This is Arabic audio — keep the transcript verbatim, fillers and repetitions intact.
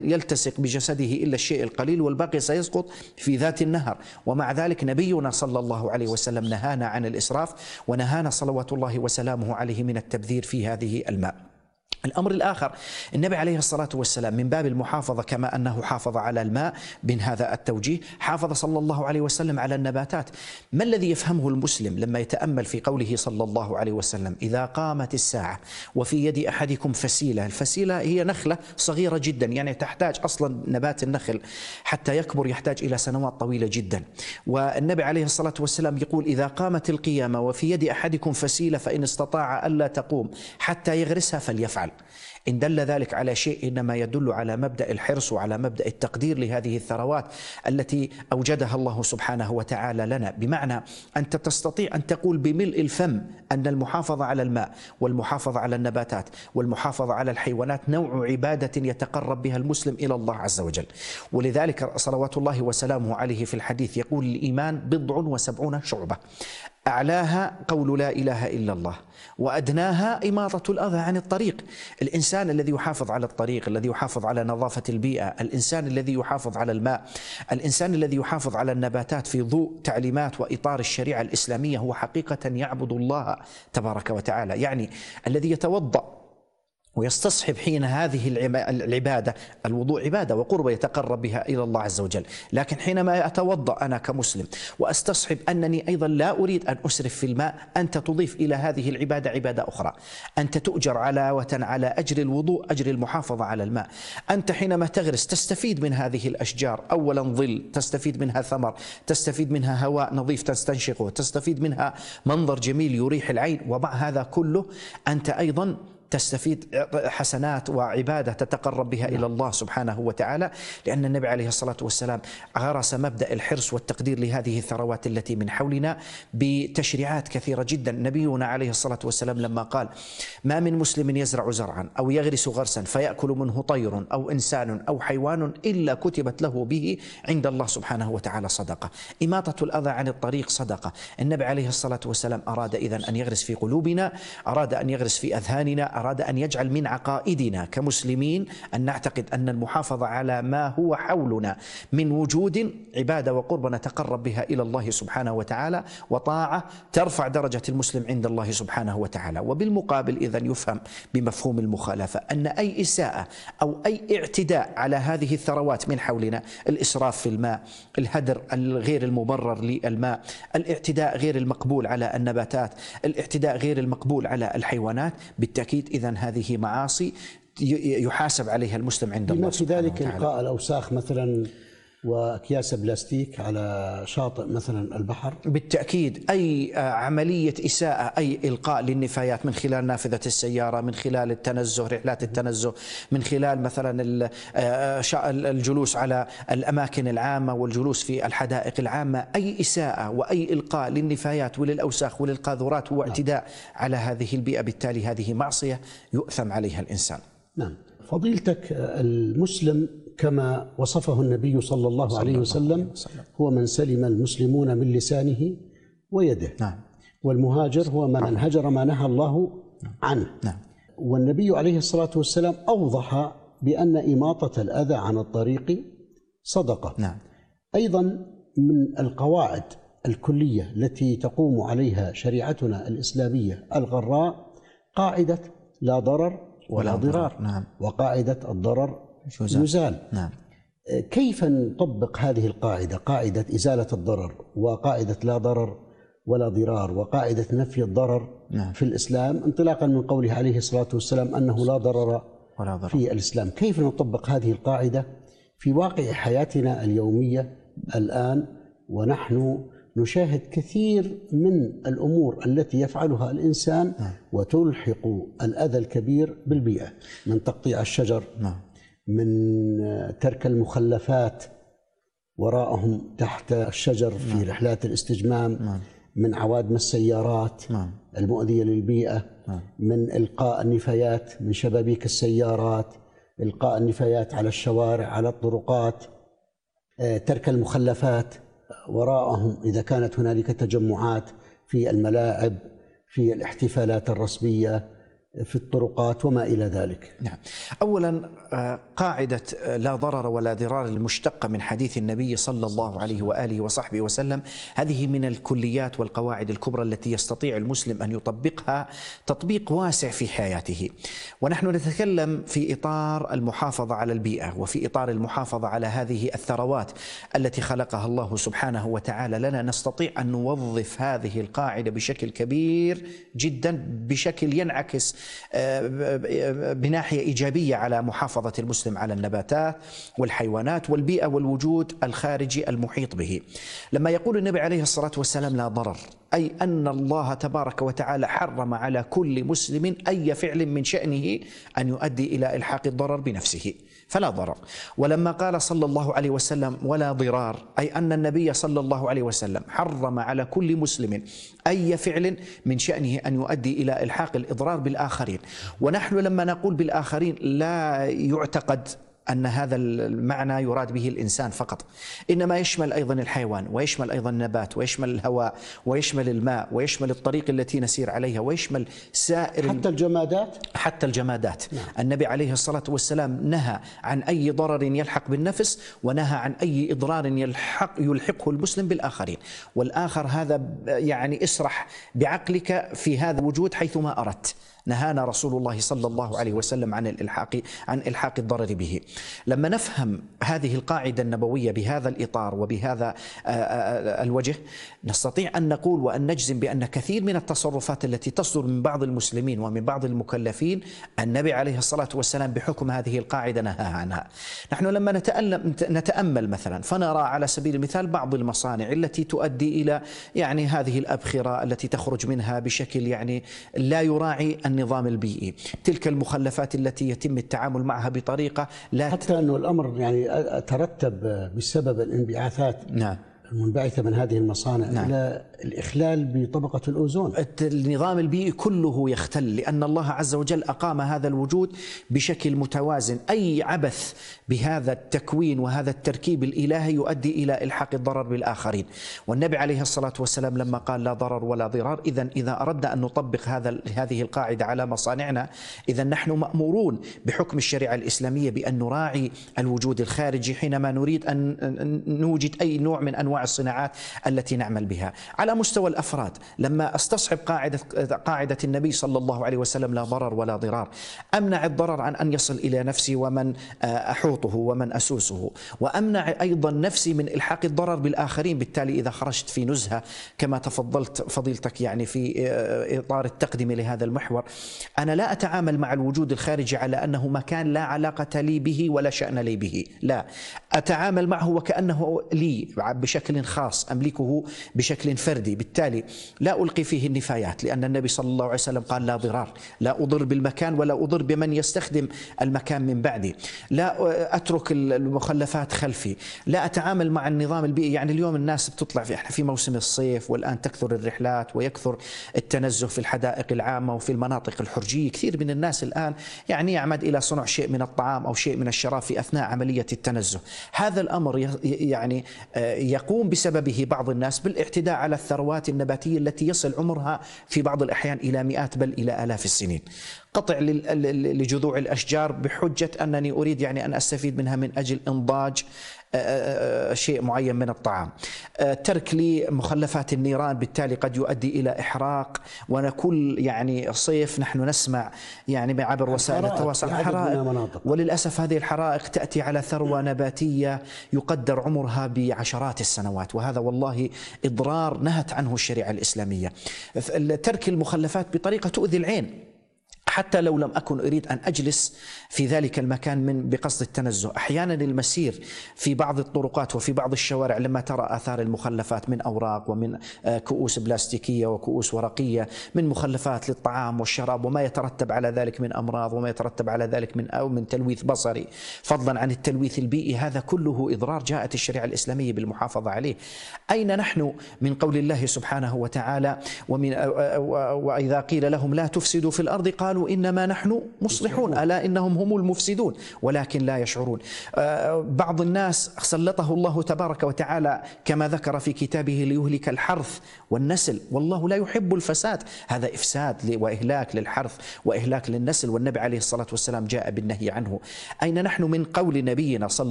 يلتصق بجسده إلا الشيء القليل والباقي سيسقط في ذات النهر. ومع ذلك نبينا صلى الله عليه وسلم نهانا عن الإسراف، ونهانا صلوات الله وسلامه عليه من التبذير في هذه الماء. الأمر الآخر، النبي عليه الصلاة والسلام من باب المحافظة كما أنه حافظ على الماء من هذا التوجيه، حافظ صلى الله عليه وسلم على النباتات. ما الذي يفهمه المسلم لما يتأمل في قوله صلى الله عليه وسلم: إذا قامت الساعة وفي يد أحدكم فسيلة؟ الفسيلة هي نخلة صغيرة جدا، يعني تحتاج أصلا نبات النخل حتى يكبر يحتاج إلى سنوات طويلة جدا. والنبي عليه الصلاة والسلام يقول: إذا قامت القيامة وفي يد أحدكم فسيلة فإن استطاع ألا تقوم حتى يغرسها فليفعل. إن دل ذلك على شيء إنما يدل على مبدأ الحرص وعلى مبدأ التقدير لهذه الثروات التي أوجدها الله سبحانه وتعالى لنا، بمعنى أنت تستطيع أن تقول بملء الفم أن المحافظة على الماء والمحافظة على النباتات والمحافظة على الحيوانات نوع عبادة يتقرب بها المسلم إلى الله عز وجل. ولذلك صلوات الله وسلامه عليه في الحديث يقول: الإيمان بضع وسبعون شعبة، أعلاها قول لا إله إلا الله، وأدناها إماطة الأذى عن الطريق. الإنسان الذي يحافظ على الطريق، الذي يحافظ على نظافة البيئة، الإنسان الذي يحافظ على الماء، الإنسان الذي يحافظ على النباتات في ضوء تعليمات وإطار الشريعة الإسلامية، هو حقيقة يعبد الله تبارك وتعالى. يعني الذي يتوضأ ويستصحب حين هذه العبادة، الوضوء عبادة وقربة يتقرب بها إلى الله عز وجل، لكن حينما أتوضأ أنا كمسلم وأستصحب أنني أيضا لا أريد أن أسرف في الماء، أنت تضيف إلى هذه العبادة عبادة أخرى. أنت تؤجر علاوة على أجر الوضوء أجر المحافظة على الماء. أنت حينما تغرس تستفيد من هذه الأشجار، أولا ظل، تستفيد منها ثمر، تستفيد منها هواء نظيف تستنشقه، تستفيد منها منظر جميل يريح العين، ومع هذا كله أنت أيضا تستفيد حسنات وعبادة تتقرب بها إلى الله سبحانه وتعالى، لأن النبي عليه الصلاة والسلام غرس مبدأ الحرص والتقدير لهذه الثروات التي من حولنا بتشريعات كثيرة جدا. نبينا عليه الصلاة والسلام لما قال: ما من مسلم يزرع زرعا أو يغرس غرسا فيأكل منه طير أو إنسان أو حيوان إلا كتبت له به عند الله سبحانه وتعالى صدقة. إماطة الأذى عن الطريق صدقة. النبي عليه الصلاة والسلام أراد إذن أن يغرس في قلوبنا، أراد أن يغرس في أذهاننا، أراد أن يجعل من عقائدنا كمسلمين أن نعتقد أن المحافظة على ما هو حولنا من وجود عبادة وقربة نتقرب بها إلى الله سبحانه وتعالى، وطاعة ترفع درجة المسلم عند الله سبحانه وتعالى. وبالمقابل إذن يفهم بمفهوم المخالفة أن أي إساءة أو أي اعتداء على هذه الثروات من حولنا، الإسراف في الماء، الهدر الغير المبرر للماء، الاعتداء غير المقبول على النباتات، الاعتداء غير المقبول على الحيوانات، بالتأكيد إذن هذه معاصي يحاسب عليها المسلم عند الله سبحانه سبحانه وتعالى. في ذلك إلقاء الأوساخ مثلا وأكياس بلاستيك على شاطئ مثلا البحر؟ بالتأكيد أي عملية إساءة، أي إلقاء للنفايات من خلال نافذة السيارة، من خلال التنزه، رحلات التنزه، من خلال مثلا الجلوس على الأماكن العامة والجلوس في الحدائق العامة، أي إساءة وأي إلقاء للنفايات وللأوساخ وللقاذورات هو اعتداء على هذه البيئة، بالتالي هذه معصية يؤثم عليها الإنسان. نعم. فضيلتك، المسلم كما وصفه النبي صلى الله عليه وسلم هو من سلم المسلمون من لسانه ويده. نعم. والمهاجر هو من هجر ما نهى الله عنه. نعم. والنبي عليه الصلاة والسلام أوضح بأن إماطة الأذى عن الطريق صدقة. نعم. أيضا من القواعد الكلية التي تقوم عليها شريعتنا الإسلامية الغراء قاعدة لا ضرر ولا ضرار. نعم. وقاعدة الضرر يزال. نعم. كيف نطبق هذه القاعدة، قاعدة إزالة الضرر وقاعدة لا ضرر ولا ضرار وقاعدة نفي الضرر نعم. في الإسلام، انطلاقا من قوله عليه الصلاة والسلام أنه لا ضرر ولا ضرر في الإسلام؟ كيف نطبق هذه القاعدة في واقع حياتنا اليومية الآن ونحن نشاهد كثير من الأمور التي يفعلها الإنسان نعم. وتلحق الأذى الكبير بالبيئة، من تقطيع الشجر، نعم. من ترك المخلفات وراءهم تحت الشجر في نعم. رحلات الاستجمام، نعم. من عوادم السيارات نعم. المؤذية للبيئة، نعم. من إلقاء النفايات من شبابيك السيارات، إلقاء النفايات على الشوارع على الطرقات، ترك المخلفات وراءهم إذا كانت هنالك تجمعات في الملاعب، في الاحتفالات الرسمية، في الطرقات وما إلى ذلك. نعم. أولا قاعدة لا ضرر ولا ضرار المشتقة من حديث النبي صلى الله عليه وآله وصحبه وسلم، هذه من الكليات والقواعد الكبرى التي يستطيع المسلم أن يطبقها تطبيق واسع في حياته. ونحن نتكلم في إطار المحافظة على البيئة، وفي إطار المحافظة على هذه الثروات التي خلقها الله سبحانه وتعالى لنا. نستطيع أن نوظف هذه القاعدة بشكل كبير جدا، بشكل ينعكس بناحية إيجابية على محافظة المسلم على النباتات والحيوانات والبيئة والوجود الخارجي المحيط به. لما يقول النبي عليه الصلاة والسلام لا ضرر، أي أن الله تبارك وتعالى حرم على كل مسلم أي فعل من شأنه أن يؤدي إلى إلحاق الضرر بنفسه، فلا ضرر. ولما قال صلى الله عليه وسلم ولا ضرار، أي أن النبي صلى الله عليه وسلم حرم على كل مسلم أي فعل من شأنه أن يؤدي إلى إلحاق الإضرار بالآخرين. ونحن لما نقول بالآخرين لا يعتقد أن هذا المعنى يراد به الإنسان فقط، إنما يشمل أيضا الحيوان، ويشمل أيضا النبات، ويشمل الهواء، ويشمل الماء، ويشمل الطريق التي نسير عليها، ويشمل سائر حتى الجمادات حتى الجمادات. نعم. النبي عليه الصلاة والسلام نهى عن أي ضرر يلحق بالنفس، ونهى عن أي إضرار يلحق يلحقه المسلم بالآخرين. والآخر هذا يعني اسرح بعقلك في هذا الوجود حيثما أردت. نهانا رسول الله صلى الله عليه وسلم عن الإلحاق عن إلحاق الضرر به. لما نفهم هذه القاعدة النبوية بهذا الإطار وبهذا الوجه، نستطيع أن نقول وأن نجزم بأن كثير من التصرفات التي تصدر من بعض المسلمين ومن بعض المكلفين النبي عليه الصلاة والسلام بحكم هذه القاعدة نهى عنها. نحن لما نتألم نتأمل مثلا فنرى على سبيل المثال بعض المصانع التي تؤدي إلى يعني هذه الأبخرة التي تخرج منها بشكل يعني لا يراعي النظام البيئي، تلك المخلفات التي يتم التعامل معها بطريقة لا حتى أنه الأمر يعني ترتب بسبب الانبعاثات نعم المنبعثة من هذه المصانع نعم. إلى الإخلال بطبقة الأوزون. النظام البيئي كله يختل، لأن الله عز وجل أقام هذا الوجود بشكل متوازن. أي عبث بهذا التكوين وهذا التركيب الإلهي يؤدي إلى إلحاق الضرر بالآخرين. والنبي عليه الصلاة والسلام لما قال لا ضرر ولا ضرار، إذن إذا أردنا أن نطبق هذا هذه القاعدة على مصانعنا، إذن نحن مأمورون بحكم الشريعة الإسلامية بأن نراعي الوجود الخارجي حينما نريد أن نوجد أي نوع من أنواع الصناعات التي نعمل بها. على مستوى الأفراد لما استصحب قاعدة قاعدة النبي صلى الله عليه وسلم لا ضرر ولا ضرار، أمنع الضرر عن أن يصل إلى نفسي ومن أحوطه ومن أسوسه، وأمنع أيضا نفسي من إلحاق الضرر بالآخرين. بالتالي إذا خرجت في نزهة كما تفضلت فضيلتك يعني في إطار التقدمة لهذا المحور، أنا لا أتعامل مع الوجود الخارجي على أنه مكان لا علاقة لي به ولا شأن لي به، لا، أتعامل معه وكأنه لي بشكل خاص أملكه بشكل فردي. بالتالي لا ألقي فيه النفايات، لأن النبي صلى الله عليه وسلم قال لا ضرار، لا أضر بالمكان ولا أضر بمن يستخدم المكان من بعدي، لا أترك المخلفات خلفي، لا أتعامل مع النظام البيئي. يعني اليوم الناس بتطلع في احنا في موسم الصيف، والآن تكثر الرحلات ويكثر التنزه في الحدائق العامة وفي المناطق الحرجية. كثير من الناس الآن يعني يعمد إلى صنع شيء من الطعام أو شيء من الشراب في أثناء عملية التنزه. هذا الأمر يعني يقوم بسببه بعض الناس بالاعتداء على الثروات النباتية التي يصل عمرها في بعض الأحيان إلى مئات بل إلى آلاف السنين. قطع لجذوع الأشجار بحجة أنني أريد يعني أن أستفيد منها من أجل إنضاج شيء معين من الطعام. ترك لمخلفات النيران بالتالي قد يؤدي إلى إحراق. ونكل يعني صيف نحن نسمع يعني عبر وسائل التواصل حرائق، وللأسف هذه الحرائق تأتي على ثروة نباتية يقدر عمرها بعشرات السنوات، وهذا والله إضرار نهت عنه الشريعة الإسلامية. ترك المخلفات بطريقة تؤذي العين، حتى لو لم أكن أريد أن أجلس في ذلك المكان من بقصد التنزه. أحيانا المسير في بعض الطرقات وفي بعض الشوارع لما ترى آثار المخلفات من أوراق ومن كؤوس بلاستيكية وكؤوس ورقية، من مخلفات للطعام والشراب، وما يترتب على ذلك من أمراض، وما يترتب على ذلك من أو من تلويث بصري، فضلا عن التلويث البيئي، هذا كله إضرار جاءت الشريعة الإسلامية بالمحافظة عليه. أين نحن من قول الله سبحانه وتعالى ومن وإذا قيل لهم لا تفسدوا في الأرض قالوا قالوا إنما نحن مصلحون ألا إنهم هم المفسدون ولكن لا يشعرون. بعض الناس سلطه الله تبارك وتعالى كما ذكر في كتابه ليهلك الحرث والنسل، والله لا يحب الفساد، هذا إفساد وإهلاك للحرث وإهلاك للنسل، والنبي عليه الصلاة والسلام جاء بالنهي عنه. أين نحن من قول نبينا صلى